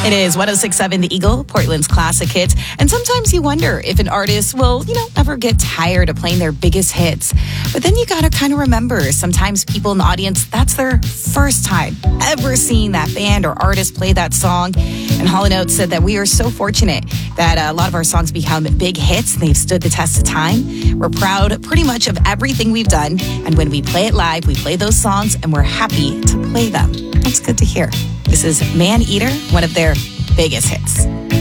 It is 106.7 The Eagle, Portland's classic hits. And sometimes you wonder if an artist will, ever get tired of playing their biggest hits. But then you got to kind of remember, sometimes people in the audience, that's their first time ever seeing that band or artist play that song. And Hall & Oates said that we are so fortunate that a lot of our songs become big hits and they've stood the test of time. We're proud pretty much of everything we've done. And when we play it live, we play those songs and we're happy to play them. That's good to hear. This is Man Eater, one of their biggest hits.